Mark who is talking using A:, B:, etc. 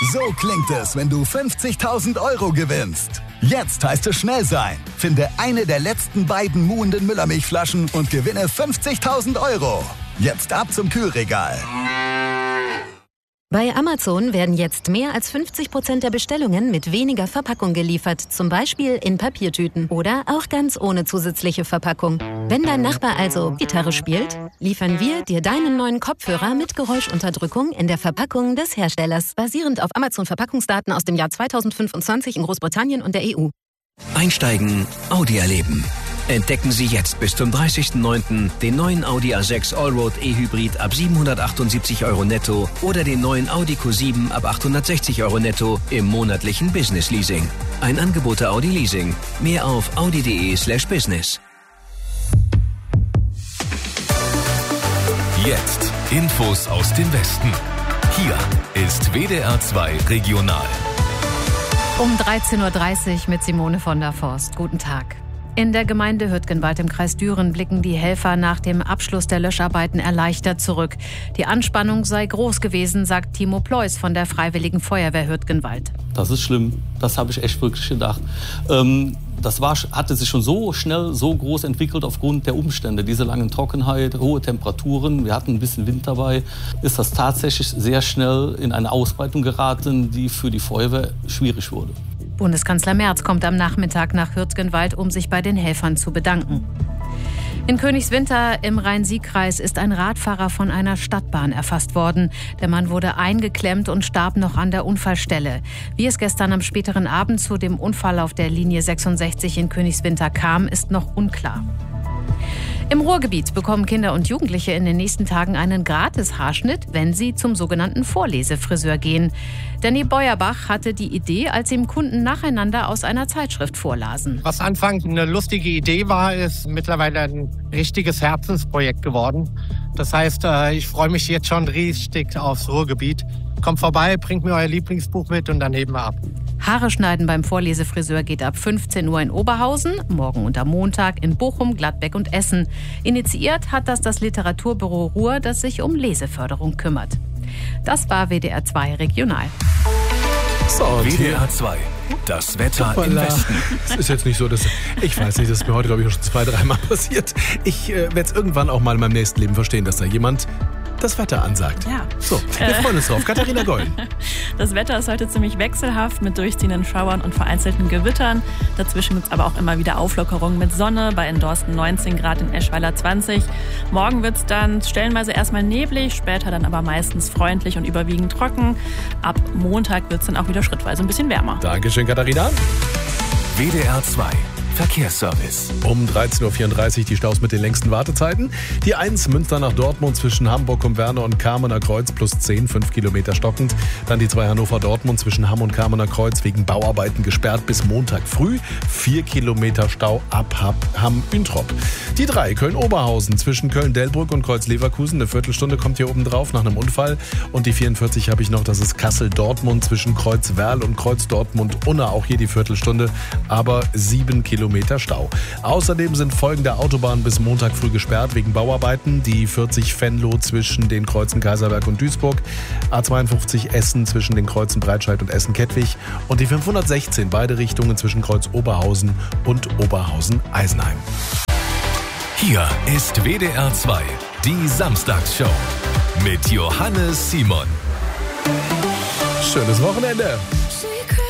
A: So klingt es, wenn du 50.000 € gewinnst. Jetzt heißt es schnell sein. Finde eine der letzten beiden muhenden Müllermilchflaschen und gewinne 50.000 €. Jetzt ab zum Kühlregal.
B: Bei Amazon werden jetzt mehr als 50% der Bestellungen mit weniger Verpackung geliefert. Zum Beispiel in Papiertüten oder auch ganz ohne zusätzliche Verpackung. Wenn dein Nachbar also Gitarre spielt, liefern wir dir deinen neuen Kopfhörer mit Geräuschunterdrückung in der Verpackung des Herstellers. Basierend auf Amazon-Verpackungsdaten aus dem Jahr 2025 in Großbritannien und der EU.
C: Einsteigen, Audi erleben. Entdecken Sie jetzt bis zum 30.09. den neuen Audi A6 Allroad E-Hybrid ab 778 € netto oder den neuen Audi Q7 ab 860 € netto im monatlichen Business Leasing. Ein Angebot der Audi Leasing. Mehr auf audi.de/business.
D: Jetzt Infos aus dem Westen. Hier ist WDR 2 Regional.
E: Um 13.30 Uhr mit Simone von der Forst. Guten Tag. In der Gemeinde Hürtgenwald im Kreis Düren blicken die Helfer nach dem Abschluss der Löscharbeiten erleichtert zurück. Die Anspannung sei groß gewesen, sagt Timo Pleus von der Freiwilligen Feuerwehr Hürtgenwald.
F: Das ist schlimm. Das habe ich echt wirklich gedacht. Hatte sich schon so schnell, so groß entwickelt aufgrund der Umstände. Diese langen Trockenheit, hohe Temperaturen, wir hatten ein bisschen Wind dabei. Ist das tatsächlich sehr schnell in eine Ausbreitung geraten, die für die Feuerwehr schwierig wurde.
E: Bundeskanzler Merz kommt am Nachmittag nach Hürtgenwald, um sich bei den Helfern zu bedanken. In Königswinter im Rhein-Sieg-Kreis ist ein Radfahrer von einer Stadtbahn erfasst worden. Der Mann wurde eingeklemmt und starb noch an der Unfallstelle. Wie es gestern am späteren Abend zu dem Unfall auf der Linie 66 in Königswinter kam, ist noch unklar. Im Ruhrgebiet bekommen Kinder und Jugendliche in den nächsten Tagen einen Gratis-Haarschnitt, wenn sie zum sogenannten Vorlesefriseur gehen. Danny Beuerbach hatte die Idee, als ihm Kunden nacheinander aus einer Zeitschrift vorlasen.
G: Was anfangs eine lustige Idee war, ist mittlerweile ein richtiges Herzensprojekt geworden. Das heißt, ich freue mich jetzt schon richtig aufs Ruhrgebiet. Kommt vorbei, bringt mir euer Lieblingsbuch mit und dann heben wir ab.
E: Haare schneiden beim Vorlesefriseur geht ab 15 Uhr in Oberhausen, morgen und am Montag in Bochum, Gladbeck und Essen. Initiiert hat das Literaturbüro Ruhr, das sich um Leseförderung kümmert. Das war WDR 2 Regional.
D: So, WDR 2, das Wetter im Westen.
H: Es ist jetzt nicht so, dass ich weiß nicht, das ist mir heute, glaube ich, schon 2-3 Mal passiert. Ich werde es irgendwann auch mal in meinem nächsten Leben verstehen, dass da jemand das Wetter ansagt.
I: Ja.
H: So, wir freuen uns drauf. Katharina Gollen.
I: Das Wetter ist heute ziemlich wechselhaft mit durchziehenden Schauern und vereinzelten Gewittern. Dazwischen gibt es aber auch immer wieder Auflockerungen mit Sonne. Bei in Dorsten 19 Grad, in Eschweiler 20. Morgen wird es dann stellenweise erstmal neblig, später dann aber meistens freundlich und überwiegend trocken. Ab Montag wird es dann auch wieder schrittweise ein bisschen wärmer.
H: Dankeschön, Katharina.
D: WDR 2 Verkehrsservice.
H: Um 13.34 Uhr die Staus mit den längsten Wartezeiten. Die 1 Münster nach Dortmund zwischen Hamburg und Werner und Kamener Kreuz plus 10, 5 Kilometer stockend. Dann die 2 Hannover-Dortmund zwischen Hamm und Kamener Kreuz wegen Bauarbeiten gesperrt bis Montag früh. 4 Kilometer Stau ab Hamm-Üntrop. Die 3 Köln-Oberhausen zwischen Köln-Delbrück und Kreuz-Leverkusen. Eine Viertelstunde kommt hier oben drauf nach einem Unfall. Und die 44 habe ich noch, das ist Kassel-Dortmund zwischen Kreuz-Werl und Kreuz-Dortmund-Unna. Auch hier die Viertelstunde, aber 7 Kilometer Stau. Außerdem sind folgende Autobahnen bis Montag früh gesperrt wegen Bauarbeiten. Die 40 Venlo zwischen den Kreuzen Kaiserberg und Duisburg. A52 Essen zwischen den Kreuzen Breitscheid und Essen-Kettwig. Und die 516 beide Richtungen zwischen Kreuz Oberhausen und Oberhausen-Eisenheim.
D: Hier ist WDR 2, die Samstagsshow mit Johannes Simon.
H: Schönes Wochenende.